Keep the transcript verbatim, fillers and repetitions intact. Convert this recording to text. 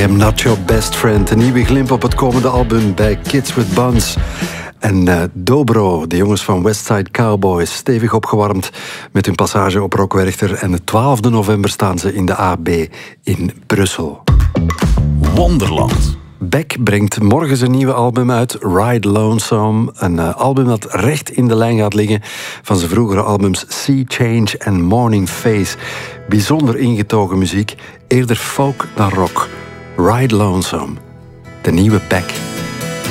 I Am Not Your Best Friend. Een nieuwe glimp op het komende album bij Kids With Buns. En uh, Dobro, de jongens van Westside Cowboys, stevig opgewarmd met hun passage op Rock Werchter. En de twaalfde november staan ze in de A B in Brussel. Wonderland. Beck brengt morgen zijn nieuwe album uit, Ride Lonesome. Een uh, album dat recht in de lijn gaat liggen van zijn vroegere albums Sea Change en Morning Face. Bijzonder ingetogen muziek, eerder folk dan rock. Ride Lonesome, de nieuwe Beck.